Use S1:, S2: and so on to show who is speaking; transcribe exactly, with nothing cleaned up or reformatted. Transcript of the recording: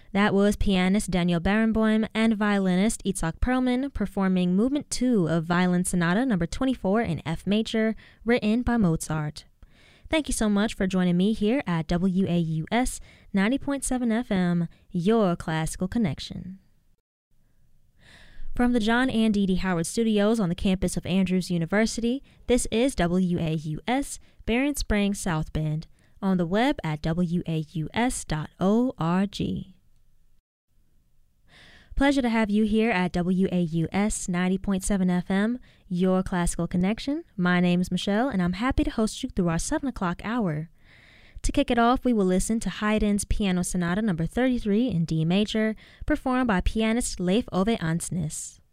S1: That was pianist Daniel Barenboim and violinist Itzhak Perlman performing Movement two of Violin Sonata number twenty-four in F major, written by Mozart. Thank you so much for joining me here at W A U S ninety point seven F M, your classical connection. From the John and Dee Dee Howard Studios on the campus of Andrews University, this is W A U S, Berrien Springs, South Bend, on the web at w a u s dot org. Pleasure to have you here at W A U S ninety point seven F M, your classical connection. My name is Michelle, and I'm happy to host you through our seven o'clock hour. To kick it off, we will listen to Haydn's Piano Sonata number thirty-three in D major, performed by pianist Leif Ove Ansnes.